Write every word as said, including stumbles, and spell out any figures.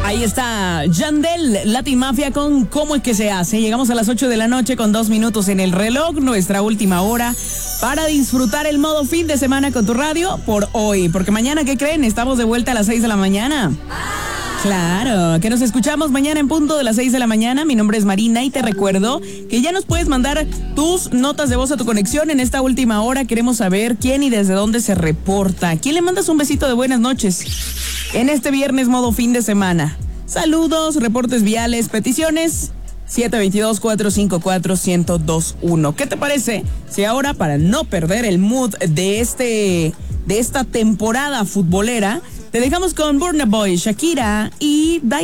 Ahí está Yandel, Latin Mafia con ¿Cómo es que se hace? Llegamos a las ocho de la noche con dos minutos en el reloj, nuestra última hora para disfrutar el modo fin de semana con tu radio por hoy. Porque mañana, ¿qué creen? Estamos de vuelta a las seis de la mañana. Claro, que nos escuchamos mañana en punto de las seis de la mañana. Mi nombre es Marina y te recuerdo que ya nos puedes mandar tus notas de voz a tu conexión. En esta última hora queremos saber quién y desde dónde se reporta. ¿Quién le mandas un besito de buenas noches en este viernes modo fin de semana? Saludos, reportes viales, peticiones, siete dos dos, cuatro cinco cuatro, uno cero dos uno. ¿Qué te parece si ahora, para no perder el mood de este de esta temporada futbolera, te dejamos con Burna Boy, Shakira y Dai